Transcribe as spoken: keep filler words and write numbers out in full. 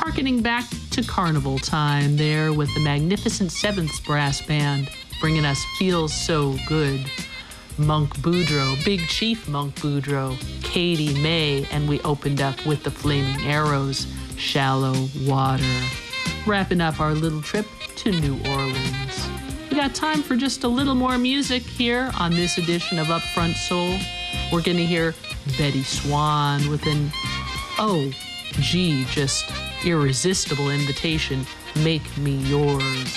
Harkening back to carnival time there with the magnificent Sevenths Brass Band, bringing us Feels So Good. Monk Boudreaux, Big Chief Monk Boudreaux, Katie May, and we opened up with the Flaming Arrows, Shallow Water. Wrapping up our little trip to New Orleans. We got time for just a little more music here on this edition of Upfront Soul. We're going to hear Betty Swan with an, oh, gee, just irresistible invitation, Make Me Yours.